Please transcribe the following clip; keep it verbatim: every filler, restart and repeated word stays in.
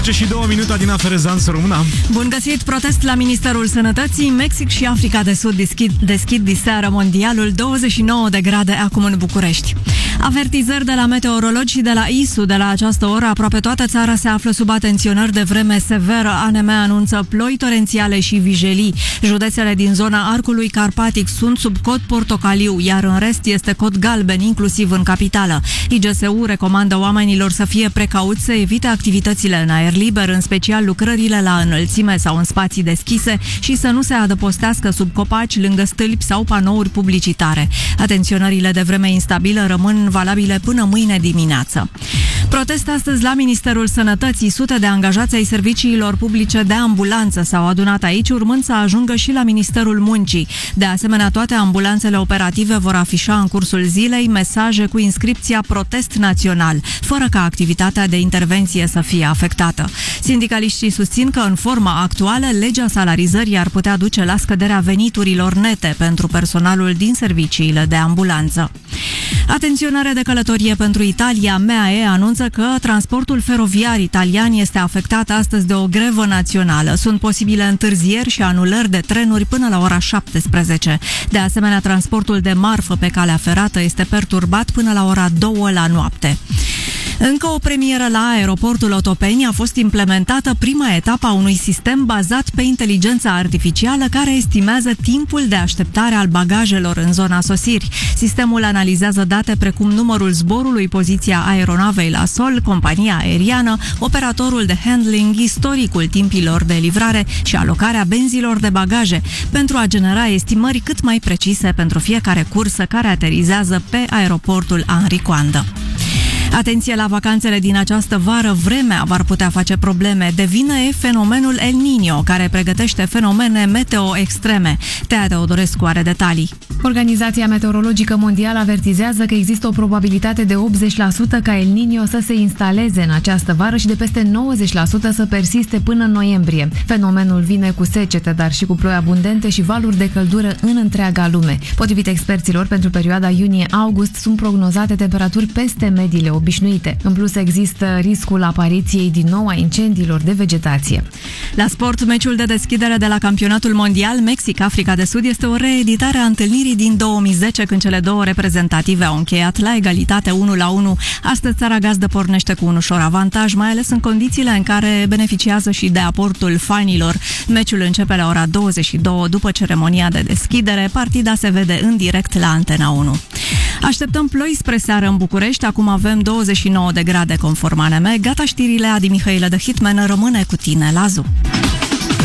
Și două minute, Adina Ferezan, să rămână. Bun găsit! Protest la Ministerul Sănătății. Mexic și Africa de Sud deschid, deschid diseară mondialul, douăzeci și nouă de grade acum în București. Avertizări de la meteorologi și de la I S U. De la această oră, aproape toată țara se află sub atenționări de vreme severă. A N M anunță ploi torențiale și vijelii. Județele din zona arcului carpatic sunt sub cod portocaliu, iar în rest este cod galben, inclusiv în capitală. I G S U recomandă oamenilor să fie precauți, să evite activitățile în aer liber, în special lucrările la înălțime sau în spații deschise, și să nu se adăpostească sub copaci, lângă stâlpi sau panouri publicitare. Atenționările de vreme instabilă rămân valabile până mâine dimineață. Protest astăzi la Ministerul Sănătății. Sute de angajați ai serviciilor publice de ambulanță s-au adunat aici, urmând să ajungă și la Ministerul Muncii. De asemenea, toate ambulanțele operative vor afișa în cursul zilei mesaje cu inscripția Protest Național, fără ca activitatea de intervenție să fie afectată. Sindicaliștii susțin că în forma actuală legea salarizării ar putea duce la scăderea veniturilor nete pentru personalul din serviciile de ambulanță. Atenționare de călătorie pentru Italia. M A E anunță că transportul feroviar italian este afectat astăzi de o grevă națională. Sunt posibile întârzieri și anulări de trenuri până la ora șaptesprezece. De asemenea, transportul de marfă pe calea ferată este perturbat până la ora două la noapte. Încă o premieră la aeroportul Otopeni. A fost implementată prima etapă a unui sistem bazat pe inteligența artificială care estimează timpul de așteptare al bagajelor în zona sosiri. Sistemul analizează date precum numărul zborului, poziția aeronavei la sol, compania aeriană, operatorul de handling, istoricul timpilor de livrare și alocarea benzilor de bagaje, pentru a genera estimări cât mai precise pentru fiecare cursă care aterizează pe aeroportul Henri Coandă. Atenție la vacanțele din această vară, vremea v-ar putea face probleme. De vină e fenomenul El Niño, care pregătește fenomene meteo extreme. Tea Teodorescu are detalii. Organizația Meteorologică Mondială avertizează că există o probabilitate de optzeci la sută ca El Niño să se instaleze în această vară și de peste nouăzeci la sută să persiste până în noiembrie. Fenomenul vine cu secete, dar și cu ploi abundente și valuri de căldură în întreaga lume. Potrivit experților, pentru perioada iunie-august sunt prognozate temperaturi peste mediile obișnuite. În plus, există riscul apariției din nou a incendiilor de vegetație. La sport, meciul de deschidere de la campionatul mondial Mexic-Africa de Sud este o reeditare a întâlnirii din două mii zece, când cele două reprezentative au încheiat la egalitate unu la unu. Astăzi țara gazdă pornește cu un ușor avantaj, mai ales în condițiile în care beneficiază și de aportul fanilor. Meciul începe la ora douăzeci și două după ceremonia de deschidere. Partida se vede în direct la Antena unu. Așteptăm ploi spre seară în București. Acum avem douăzeci și nouă de grade conform A N M. Gata știrile, Adi Mihailă de Hitman rămâne cu tine la Zoo.